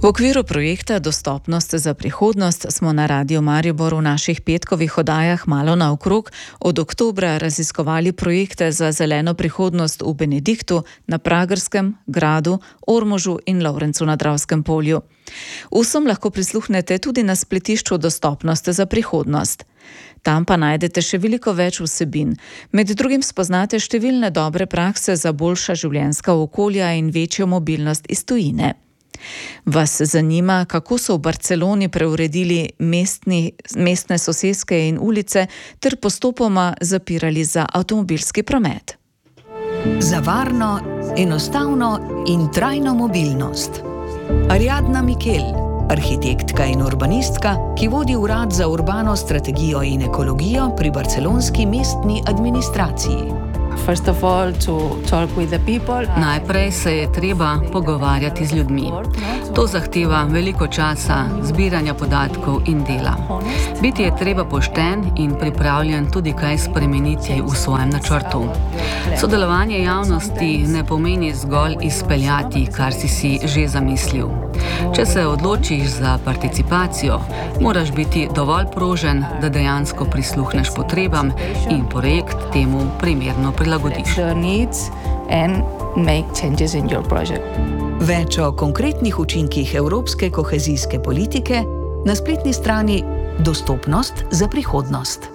V okviru projekta Dostopnost za prihodnost smo na Radiu Maribor v naših petkovih oddajah malo naokrog od oktobra raziskovali projekte za zeleno prihodnost v Benediktu, na Pragerskem, Gradu, Ormožu in Lovrencu na Dravskem polju. Vsem lahko prisluhnete tudi na spletišču Dostopnost za prihodnost. Tam pa najdete še veliko več vsebin. Med drugim spoznate številne dobre prakse za boljša življenjska okolja in večjo mobilnost iz tujine. Vas zanima, kako so v Barceloni preuredili mestne soseske in ulice ter postopoma zapirali za avtomobilski promet? Za varno, enostavno in trajno mobilnost. Ariadna Mikel, arhitektka in urbanistka, ki vodi urad za urbano strategijo in ekologijo pri barcelonski mestni administraciji. Najprej se je treba pogovarjati z ljudmi. To zahteva veliko časa, zbiranja podatkov in dela. Biti je treba pošten in pripravljen tudi kaj spremeniti v svojem načrtu. Sodelovanje javnosti ne pomeni zgolj izpeljati, kar si že zamislil. Če se odločiš za participacijo, moraš biti dovolj prožen, da dejansko prisluhneš potrebam in projekt temu primerno prilagodiš. Več o konkretnih učinkih evropske kohezijske politike na spletni strani Dostopnost za prihodnost.